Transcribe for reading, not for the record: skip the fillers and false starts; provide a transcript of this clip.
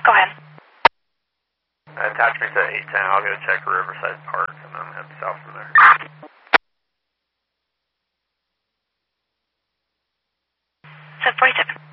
Go ahead. Attach me to 810. I'll go check Riverside Park and then head south from there. 747.